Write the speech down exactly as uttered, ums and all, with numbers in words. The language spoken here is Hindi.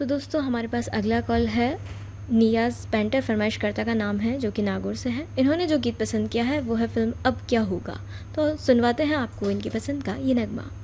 तो दोस्तों हमारे पास अगला कॉल है। नियाज़ पेंटर फरमाइशकर्ता का नाम है, जो कि नागौर से है। इन्होंने जो गीत पसंद किया है वो है फ़िल्म अब क्या होगा। तो सुनवाते हैं आपको इनकी पसंद का ये नगमा।